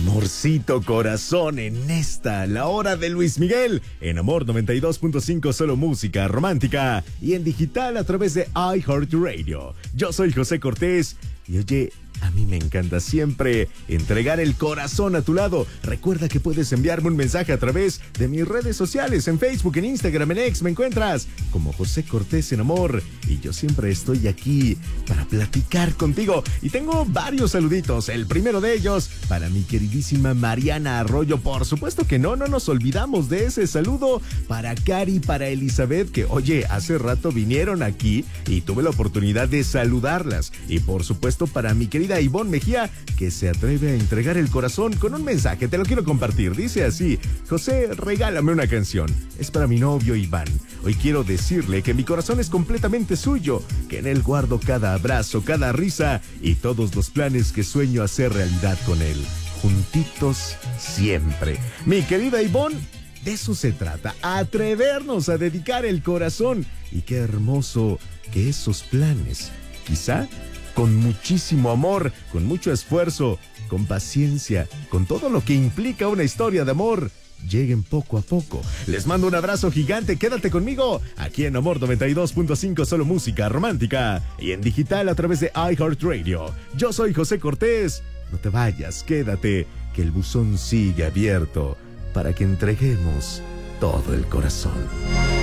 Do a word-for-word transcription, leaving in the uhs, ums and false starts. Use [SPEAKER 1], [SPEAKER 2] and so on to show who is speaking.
[SPEAKER 1] Amorcito corazón, en esta, la hora de Luis Miguel, en Amor noventa y dos punto cinco, solo música romántica, y en digital a través de iHeartRadio. Yo soy José Cortés, y oye, a mí me encanta siempre entregar el corazón a tu lado. Recuerda que puedes enviarme un mensaje a través de mis redes sociales, en Facebook, en Instagram, en X, me encuentras como José Cortés en Amor. Y yo siempre estoy aquí para platicar contigo. Y tengo varios saluditos. El primero de ellos para mi queridísima Mariana Arroyo. Por supuesto que no, no nos olvidamos de ese saludo para Cari, para Elizabeth, que oye, hace rato vinieron aquí y tuve la oportunidad de saludarlas. Y por supuesto para mi querida Ivonne Mejía, que se atreve a entregar el corazón con un mensaje. Te lo quiero compartir. Dice así: José, regálame una canción. Es para mi novio Iván. Hoy quiero decirle que mi corazón es completamente suyo, que en él guardo cada abrazo, cada risa y todos los planes que sueño hacer realidad con él. Juntitos siempre. Mi querida Ivonne, de eso se trata, atrevernos a dedicar el corazón. Y qué hermoso que esos planes, quizá con muchísimo amor, con mucho esfuerzo, con paciencia, con todo lo que implica una historia de amor, lleguen poco a poco. Les mando un abrazo gigante, quédate conmigo, aquí en Amor noventa y dos punto cinco, solo música romántica, y en digital a través de iHeartRadio. Yo soy José Cortés, no te vayas, quédate, que el buzón sigue abierto para que entreguemos todo el corazón.